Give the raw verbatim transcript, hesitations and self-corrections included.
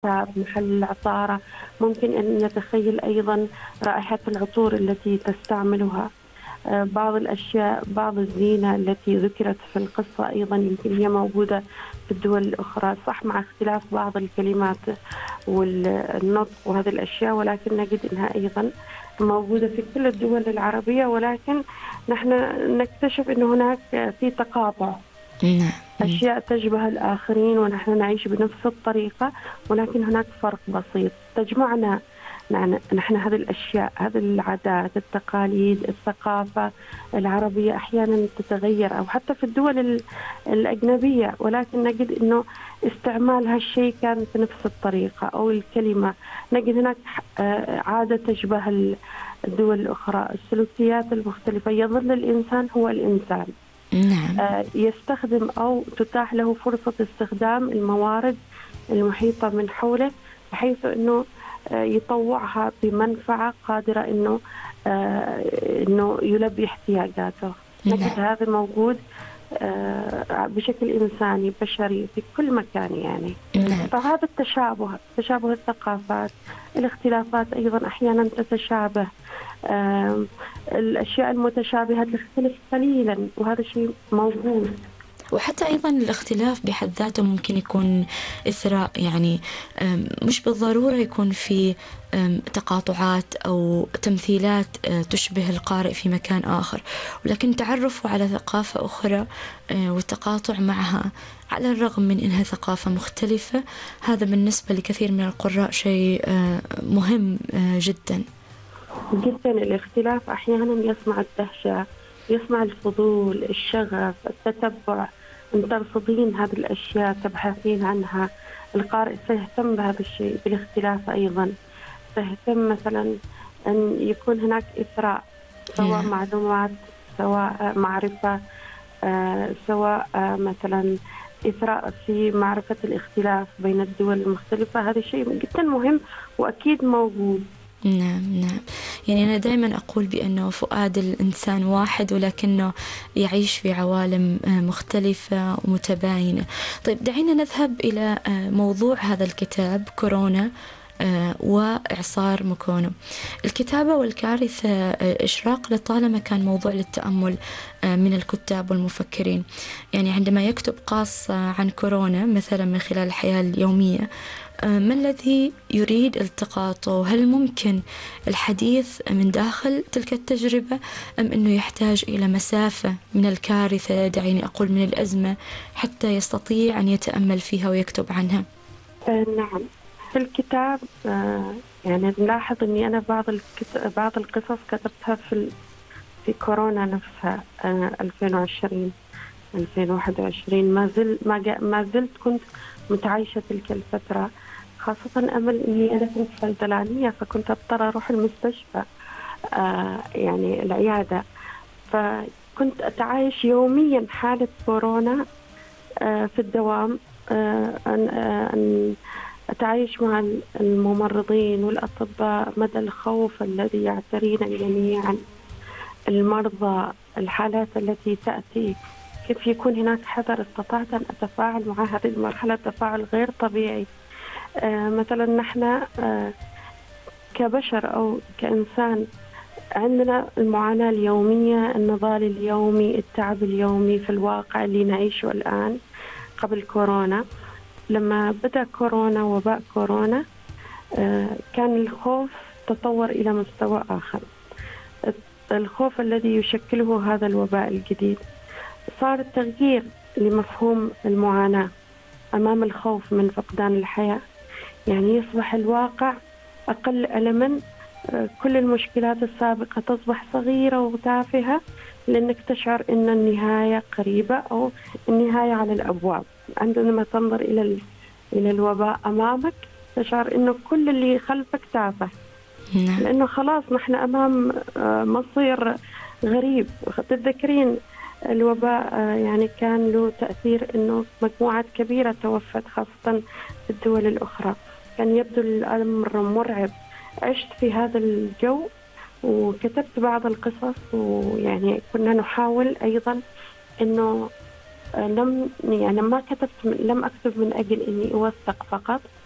محل العطارة، ممكن أن نتخيل أيضا رائحة العطور التي تستعملها. آه، بعض الأشياء، بعض الزينة التي ذكرت في القصة أيضا يمكن هي موجودة في الدول الأخرى، صح مع اختلاف بعض الكلمات والنطق وهذه الأشياء، ولكن نجد أنها أيضا موجودة في كل الدول العربية، ولكن نحن نكتشف أن هناك في تقاطع، نعم. أشياء تشبه الآخرين ونحن نعيش بنفس الطريقة، ولكن هناك فرق بسيط تجمعنا. نحن هذه الأشياء، هذه العادات، التقاليد، الثقافة العربية أحيانا تتغير، أو حتى في الدول الأجنبية، ولكن نجد أنه استعمال هالشيء كان بنفس الطريقة، أو الكلمة نجد هناك عادة تشبه الدول الأخرى. السلوكيات المختلفة، يظل الإنسان هو الإنسان. نعم. يستخدم أو تتاح له فرصة استخدام الموارد المحيطة من حوله، بحيث أنه يطوعها بمنفعة قادرة أنه أنه يلبي احتياجاته. نجد هذا موجود بشكل إنساني بشري في كل مكان يعني. فهذا التشابه، تشابه الثقافات، الاختلافات أيضا أحيانا تتشابه، الأشياء المتشابهة تختلف قليلا، وهذا شيء موجود. وحتى أيضا الاختلاف بحد ذاته ممكن يكون إثراء، يعني مش بالضرورة يكون في تقاطعات أو تمثيلات تشبه القارئ في مكان آخر، ولكن تعرفه على ثقافة أخرى والتقاطع معها على الرغم من أنها ثقافة مختلفة، هذا بالنسبة لكثير من القراء شيء مهم جدا جدا. الاختلاف أحيانا يصنع الدهشة، يصنع الفضول، الشغف، التتبع. أن ترصدين هذه الأشياء، تبحثين عنها، القارئ سيهتم بهذا الشيء. بالاختلاف أيضا سيهتم مثلا أن يكون هناك إثراء، سواء معلومات، سواء معرفة، آه، سواء آه، مثلا إثراء في معرفة الاختلاف بين الدول المختلفة. هذا شيء جدا مهم وأكيد موجود. نعم نعم. يعني أنا دائما أقول بأنه فؤاد الإنسان واحد، ولكنه يعيش في عوالم مختلفة ومتباينة. طيب دعينا نذهب إلى موضوع هذا الكتاب، كورونا وإعصار مكونو. الكتابة والكارثة إشراق لطالما كان موضوع للتأمل من الكتاب والمفكرين. يعني عندما يكتب قاص عن كورونا مثلا من خلال الحياة اليومية، ما الذي يريد التقاطه؟ هل ممكن الحديث من داخل تلك التجربة، أم أنه يحتاج إلى مسافة من الكارثة، دعيني أقول من الأزمة، حتى يستطيع أن يتأمل فيها ويكتب عنها؟ نعم، في الكتاب يعني نلاحظ أني أنا بعض بعض القصص كتبتها في في كورونا نفسها، ألفين وعشرين ألفين وواحد وعشرين. ما زل ما ما زلت كنت متعايشة تلك الفترة، خاصة أمل إني أنا كنت صيدلانية، فكنت أضطر أروح المستشفى، آه يعني العيادة، فكنت أتعايش يوميا حالة كورونا آه في الدوام، آه أن, آه أن أتعايش مع الممرضين والأطباء، مدى الخوف الذي يعترينا جميعا، المرضى، الحالات التي تأتي، كيف يكون هناك حذر. استطعت أن أتفاعل مع هذه المرحلة تفاعل غير طبيعي. آه مثلا نحن آه كبشر أو كإنسان عندنا المعاناة اليومية، النضال اليومي، التعب اليومي في الواقع اللي نعيشه الآن. قبل كورونا، لما بدأ كورونا، وباء كورونا، آه كان الخوف تطور إلى مستوى آخر. الخوف الذي يشكله هذا الوباء الجديد، صار التغيير لمفهوم المعاناة أمام الخوف من فقدان الحياة. يعني يصبح الواقع أقل ألماً، كل المشكلات السابقة تصبح صغيرة وتافهة، لأنك تشعر أن النهاية قريبة أو النهاية على الأبواب. عندما تنظر إلى إلى الوباء أمامك تشعر أنه كل اللي خلفك تافه، لأنه خلاص نحن أمام مصير غريب. تتذكرين الوباء يعني كان له تأثير أنه مجموعات كبيرة توفت، خاصة في الدول الأخرى. كان يبدو الأمر مرعب. عشت في هذا الجو وكتبت بعض القصص، ويعني كنا نحاول أيضا أنه لم يعني ما كتبت لم أكتب من أجل أني أوثق فقط،